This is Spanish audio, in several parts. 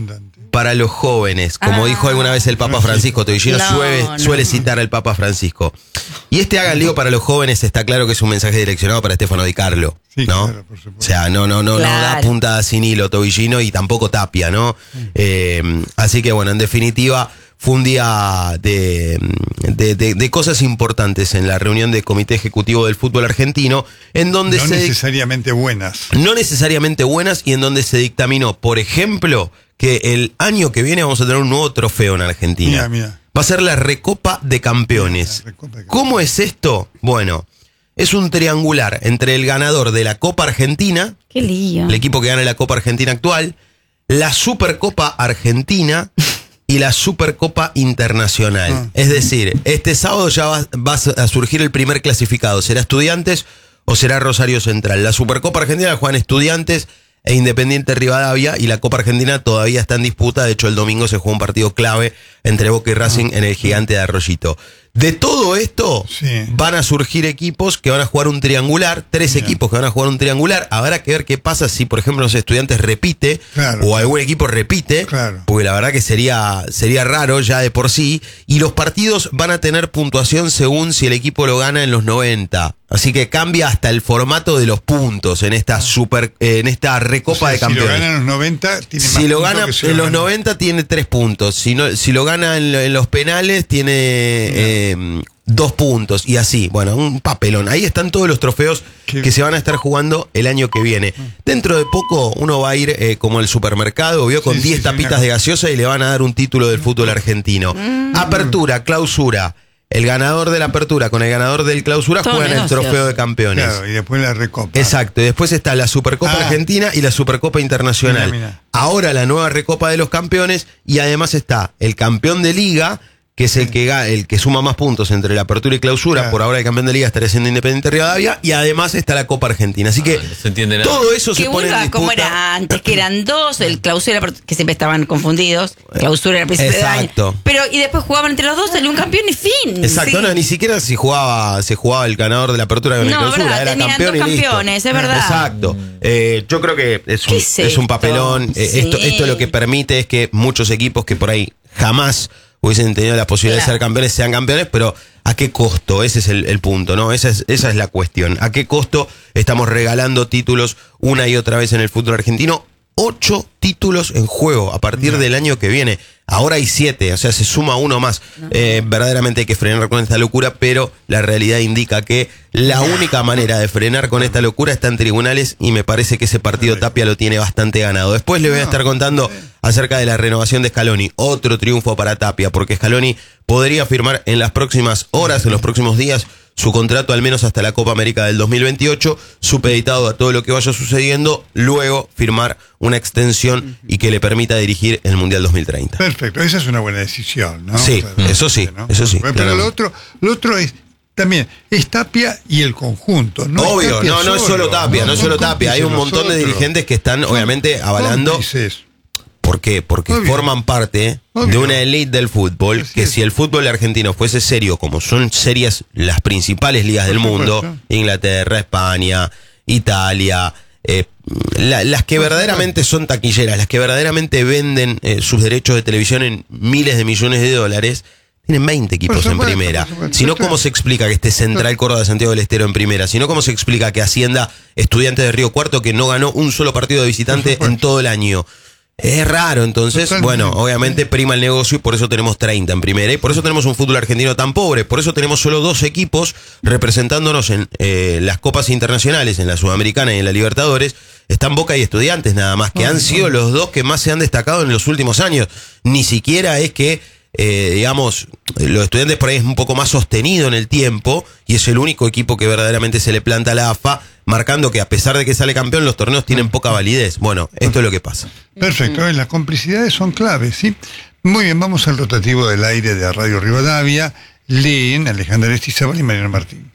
para los jóvenes, como dijo alguna vez el Papa Francisco. Tobillino suele citar al Papa Francisco. Y este Hagan Lío para los jóvenes está claro que es un mensaje direccionado para Stefano Di Carlo, sí, ¿no? Claro, por supuesto. O sea, no da puntada sin hilo Tobillino y tampoco Tapia, ¿no? Así que bueno, en definitiva, fue un día de cosas importantes en la reunión del Comité Ejecutivo del Fútbol Argentino, en donde no necesariamente buenas. No necesariamente buenas, y en donde se dictaminó, por ejemplo, que el año que viene vamos a tener un nuevo trofeo en Argentina. Mira. Va a ser la Recopa de Campeones. ¿Cómo es esto? Bueno, es un triangular entre el ganador de la Copa Argentina, qué lío, el equipo que gana la Copa Argentina actual, la Supercopa Argentina y la Supercopa Internacional. Es decir, este sábado ya va a surgir el primer clasificado. ¿Será Estudiantes o será Rosario Central? La Supercopa Argentina la juegan Estudiantes e Independiente Rivadavia, y la Copa Argentina todavía está en disputa. De hecho, el domingo se juega un partido clave entre Boca y Racing en el Gigante de Arroyito. De todo esto van a surgir equipos que van a jugar un triangular, 3 equipos que van a jugar un triangular. Habrá que ver qué pasa si, por ejemplo, los Estudiantes repite, o algún equipo repite, porque la verdad que sería raro ya de por sí. Y los partidos van a tener puntuación según si el equipo lo gana en los 90. Así que cambia hasta el formato de los puntos en esta Recopa de Campeones. Si lo gana en los 90, tiene más. Si lo gana en los 90, tiene 3 puntos. Si lo gana en los penales, tiene 2 puntos. Y así, bueno, un papelón. Ahí están todos los trofeos que se van a estar jugando el año que viene. Dentro de poco uno va a ir como al supermercado, vio, con 10 tapitas de gaseosa, y le van a dar un título del fútbol argentino. Apertura, clausura. El ganador de la apertura con el ganador del clausura juegan el trofeo de campeones. Claro, y después la Recopa. Exacto, y después está la Supercopa Argentina y la Supercopa Internacional. Mira. Ahora la nueva Recopa de los Campeones, y además está el campeón de Liga, que es el que suma más puntos entre la apertura y clausura. Por ahora el campeón de Liga estaría siendo Independiente Rivadavia, y además está la Copa Argentina. Así que no se entiende nada. todo eso que se pone en disputa. Como era antes, que eran 2, el clausura, que siempre estaban confundidos. Clausura era el principio del año. Pero, y después jugaban entre los dos, salió un campeón y fin. Exacto, no, ni siquiera se jugaba el ganador de la apertura con el clausura. Verdad, era campeón dos y listo. campeones, es verdad. Exacto. Yo creo que es un papelón. Esto lo que permite es que muchos equipos que por ahí jamás hubiesen tenido la posibilidad de ser campeones, sean campeones, pero ¿a qué costo? Ese es el punto, ¿no? Esa es la cuestión. ¿A qué costo estamos regalando títulos una y otra vez en el fútbol argentino? 8 títulos en juego a partir del año que viene. Ahora hay 7, o sea, se suma uno más. Verdaderamente hay que frenar con esta locura, pero la realidad indica que la única manera de frenar con esta locura está en tribunales, y me parece que ese partido Tapia lo tiene bastante ganado. Después le voy a estar contando acerca de la renovación de Scaloni. Otro triunfo para Tapia, porque Scaloni podría firmar en las próximas horas, en los próximos días, su contrato al menos hasta la Copa América del 2028, supeditado a todo lo que vaya sucediendo, luego firmar una extensión y que le permita dirigir el Mundial 2030. Perfecto, esa es una buena decisión, ¿no? Sí, eso sí, ¿no? Eso sí. Pero lo otro es también, es Tapia y el conjunto, ¿no? Obvio, no es solo Tapia, no es solo Tapia. Hay un montón de dirigentes que están obviamente avalando. ¿Por qué? Porque forman parte de una élite del fútbol, que si el fútbol argentino fuese serio, como son serias las principales ligas del mundo, Inglaterra, España, Italia, las que verdaderamente son taquilleras, las que verdaderamente venden sus derechos de televisión en miles de millones de dólares, tienen 20 equipos en primera. Si no, ¿cómo se explica que esté Central Córdoba de Santiago del Estero en primera? Si no, ¿cómo se explica que Hacienda, Estudiantes de Río Cuarto, que no ganó un solo partido de visitante en todo el año? Es raro, entonces, bueno, obviamente prima el negocio, y por eso tenemos 30 en primera, y por eso tenemos un fútbol argentino tan pobre, por eso tenemos solo 2 equipos representándonos en las copas internacionales, en la Sudamericana y en la Libertadores. Están Boca y Estudiantes nada más, que han sido los 2 que más se han destacado en los últimos años. Ni siquiera es que, digamos, los Estudiantes por ahí es un poco más sostenido en el tiempo, y es el único equipo que verdaderamente se le planta a la AFA, marcando que a pesar de que sale campeón, los torneos tienen poca validez. Bueno, esto es lo que pasa. Perfecto, las complicidades son claves, ¿sí? Muy bien, vamos al rotativo del aire de Radio Rivadavia. Leen Alejandra Aristizábal y Mariano Martín.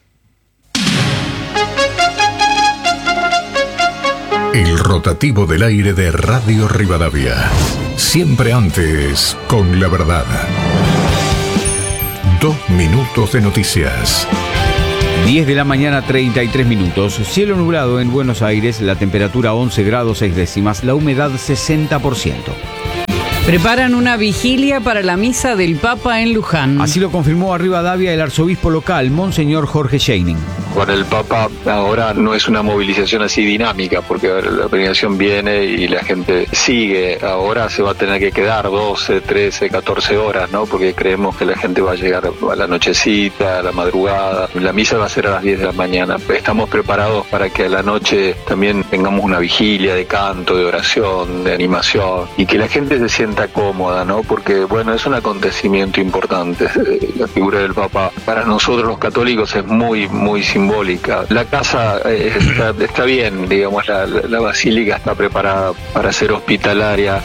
El rotativo del aire de Radio Rivadavia. Siempre antes, con la verdad. 2 minutos de noticias. 10 de la mañana, 33 minutos. Cielo nublado en Buenos Aires, la temperatura 11 grados 6 décimas, la humedad 60%. Preparan una vigilia para la misa del Papa en Luján. Así lo confirmó a Rivadavia el arzobispo local, Monseñor Jorge Scheining. Con el Papa ahora no es una movilización así dinámica, porque la peregrinación viene y la gente sigue. Ahora se va a tener que quedar 12, 13, 14 horas, ¿no? Porque creemos que la gente va a llegar a la nochecita, a la madrugada. La misa va a ser a las 10 de la mañana. Estamos preparados para que a la noche también tengamos una vigilia de canto, de oración, de animación, y que la gente se sienta cómoda, ¿no? Porque, bueno, es un acontecimiento importante. La figura del Papa para nosotros los católicos es muy, muy simbólica. La casa está bien, digamos, la basílica está preparada para ser hospitalaria.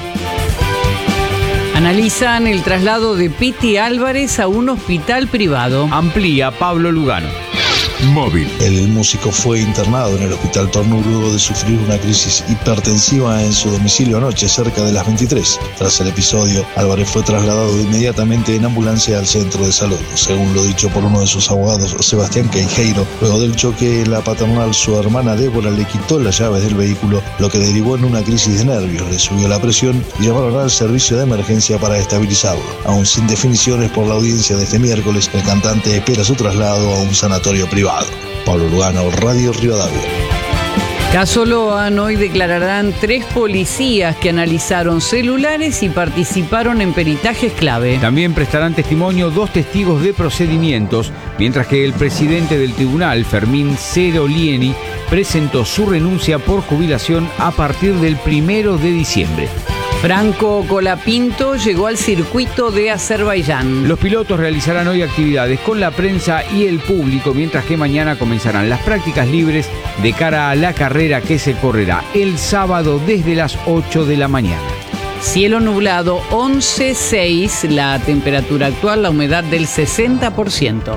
Analizan el traslado de Piti Álvarez a un hospital privado. Amplía Pablo Lugano. Móvil. El músico fue internado en el Hospital Tornú luego de sufrir una crisis hipertensiva en su domicilio anoche, cerca de las 23. Tras el episodio, Álvarez fue trasladado inmediatamente en ambulancia al centro de salud. Según lo dicho por uno de sus abogados, Sebastián Queijeiro, luego del choque en la paternal, su hermana Débora le quitó las llaves del vehículo, lo que derivó en una crisis de nervios. Le subió la presión y llamaron al servicio de emergencia para estabilizarlo. Aún sin definiciones por la audiencia de este miércoles, el cantante espera su traslado a un sanatorio privado. Pablo Lugano, Radio Rivadavia. Caso Loan, hoy declararán 3 policías que analizaron celulares y participaron en peritajes clave. También prestarán testimonio 2 testigos de procedimientos, mientras que el presidente del tribunal, Fermín Serolieni, presentó su renuncia por jubilación a partir del 1 de diciembre. Franco Colapinto llegó al circuito de Azerbaiyán. Los pilotos realizarán hoy actividades con la prensa y el público, mientras que mañana comenzarán las prácticas libres de cara a la carrera que se correrá el sábado desde las 8 de la mañana. Cielo nublado, 11,6 la temperatura actual, la humedad del 60%.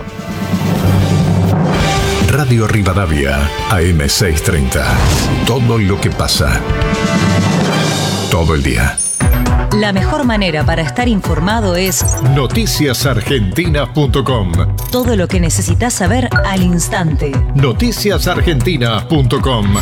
Radio Rivadavia, AM630. Todo lo que pasa. Todo el día. La mejor manera para estar informado es noticiasargentinas.com. Todo lo que necesitas saber al instante. Noticiasargentinas.com.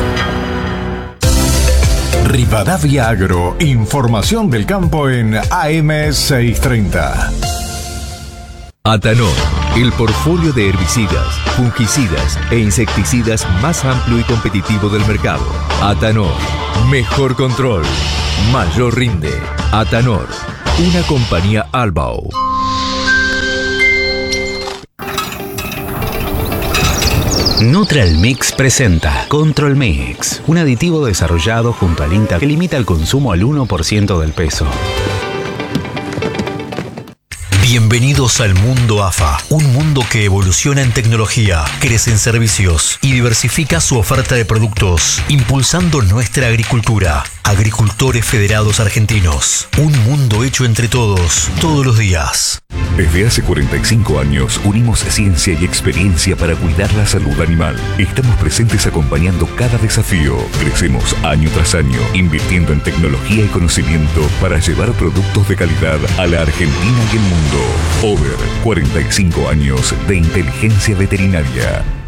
Rivadavia Agro, información del campo en AM630. Atanor, el portfolio de herbicidas, fungicidas e insecticidas más amplio y competitivo del mercado. Atanor, mejor control, mayor rinde. Atanor, una compañía Albao. Neutral Mix presenta Control Mix, un aditivo desarrollado junto al INTA que limita el consumo al 1% del peso. Bienvenidos al mundo AFA, un mundo que evoluciona en tecnología, crece en servicios y diversifica su oferta de productos, impulsando nuestra agricultura. Agricultores Federados Argentinos, un mundo hecho entre todos, todos los días. Desde hace 45 años unimos ciencia y experiencia para cuidar la salud animal. Estamos presentes acompañando cada desafío. Crecemos año tras año, invirtiendo en tecnología y conocimiento para llevar productos de calidad a la Argentina y el mundo. Over 45 años de inteligencia veterinaria.